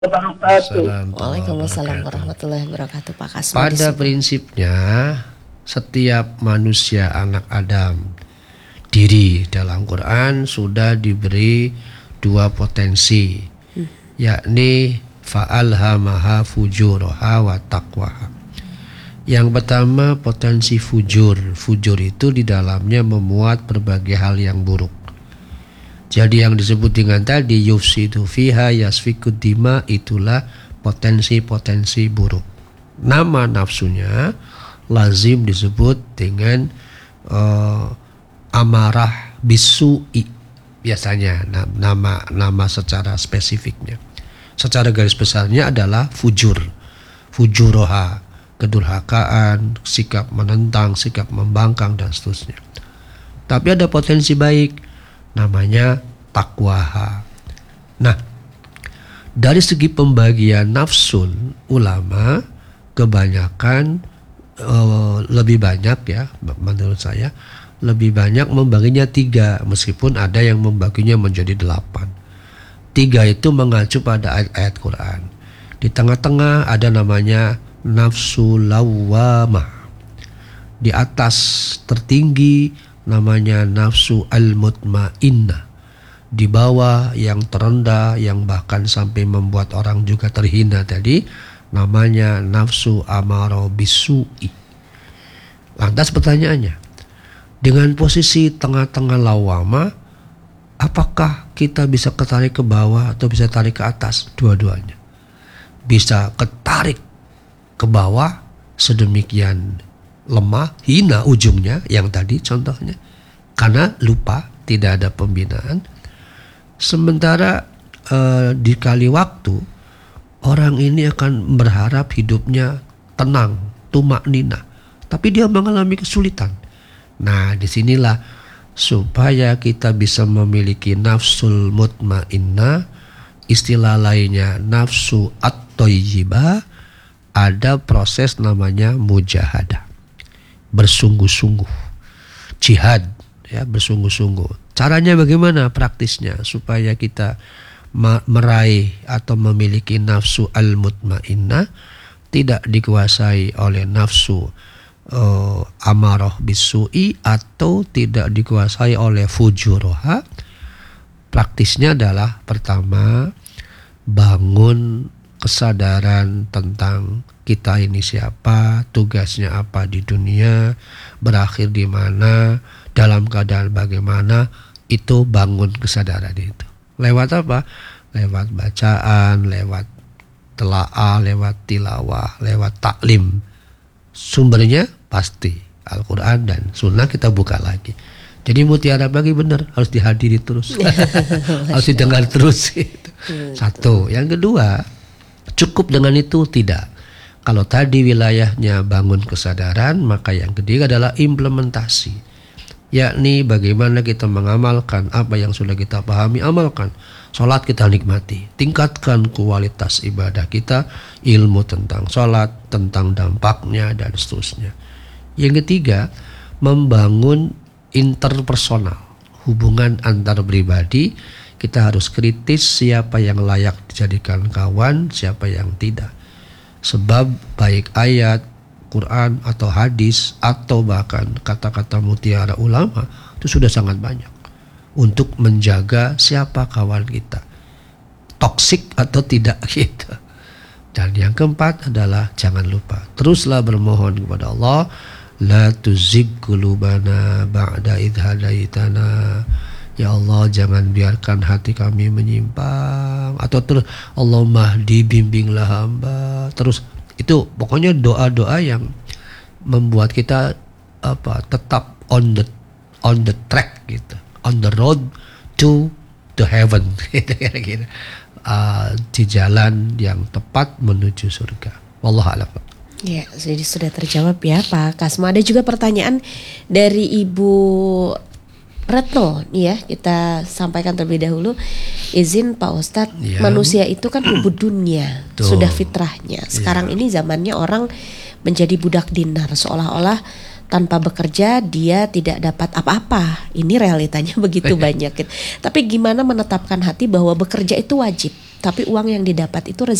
Waalaikumsalam warahmatullahi wabarakatuh. Pak Kasma. Pada prinsipnya setiap manusia anak Adam diri dalam Quran sudah diberi dua potensi, yakni fa'alhamaha fujuraha wa taqwaha. Yang pertama potensi fujur. Fujur itu di dalamnya memuat berbagai hal yang buruk. Jadi yang disebut dengan tadi yufsidu fiha yasfikud dima, itulah potensi-potensi buruk. Nama nafsunya lazim disebut dengan amarah bisu'i biasanya, nama secara spesifiknya. Secara garis besarnya adalah fujur, fujuroha, kedurhakaan, sikap menentang, sikap membangkang dan seterusnya. Tapi ada potensi baik, namanya takwaha. Nah, dari segi pembagian nafsul, ulama kebanyakan lebih banyak ya, menurut saya lebih banyak membaginya 3, meskipun ada yang membaginya menjadi 8. 3 itu mengacu pada ayat-ayat Quran. Di tengah-tengah ada namanya nafsu lawwamah. Di atas tertinggi namanya nafsu al-mutmainnah. Di bawah yang terendah, yang bahkan sampai membuat orang juga terhina tadi, namanya nafsu amarah bisu'i. Lantas pertanyaannya, dengan posisi tengah-tengah lawama, apakah kita bisa ketarik ke bawah atau bisa tarik ke atas? Dua-duanya. Bisa ketarik ke bawah sedemikian lemah, hina ujungnya yang tadi contohnya, karena lupa, tidak ada pembinaan. Sementara dikali waktu orang ini akan berharap hidupnya tenang, tumakninah, tapi dia mengalami kesulitan. Nah, disinilah supaya kita bisa memiliki nafsul mutmainnah, istilah lainnya nafsu at-thayyibah, ada proses namanya mujahadah. Bersungguh-sungguh, jihad ya, bersungguh-sungguh. Caranya bagaimana praktisnya supaya kita meraih atau memiliki nafsu al-mutmainnah, tidak dikuasai oleh nafsu amarah bisu'i atau tidak dikuasai oleh fujuroha. Praktisnya adalah pertama, bangun kesadaran tentang kita ini siapa, tugasnya apa di dunia, berakhir di mana, dalam keadaan bagaimana, itu bangun kesadaran itu. Lewat apa? Lewat bacaan, lewat telaah, lewat tilawah, lewat taklim. Sumbernya pasti Al-Quran dan Sunnah, kita buka lagi. Jadi mutiara bagi benar harus dihadiri terus, harus didengar terus. Satu. Yang kedua, cukup dengan itu tidak. Kalau tadi wilayahnya bangun kesadaran, maka yang ketiga adalah implementasi, yakni bagaimana kita mengamalkan apa yang sudah kita pahami, amalkan. Sholat kita nikmati, tingkatkan kualitas ibadah kita, ilmu tentang sholat, tentang dampaknya dan seterusnya. Yang ketiga, membangun interpersonal, hubungan antar pribadi. Kita harus kritis siapa yang layak dijadikan kawan, siapa yang tidak. Sebab baik ayat Quran atau hadis atau bahkan kata-kata mutiara ulama itu sudah sangat banyak untuk menjaga siapa kawan kita, toksik atau tidak gitu. Dan yang keempat adalah jangan lupa teruslah bermohon kepada Allah, la tuzigh qulubana ba'da idh hadaitana. Ya Allah, jangan biarkan hati kami menyimpang. Atau terus Allahumma dibimbinglah hamba. Terus itu pokoknya doa-doa yang membuat kita tetap on the track gitu, on the road to heaven gitu kira-kira, di jalan yang tepat menuju surga. Wallahu a'lam. Ya, jadi sudah terjawab ya Pak Kasma. Ada juga pertanyaan dari Ibu Retno nih ya, kita sampaikan terlebih dahulu. Izin Pak Ustadz, ya. Manusia itu kan hubud dunia, sudah fitrahnya. Sekarang ini zamannya orang menjadi budak dinar, seolah-olah tanpa bekerja dia tidak dapat apa-apa. Ini realitanya begitu banyak. Tapi gimana menetapkan hati bahwa bekerja itu wajib? tapi uang yang didapat itu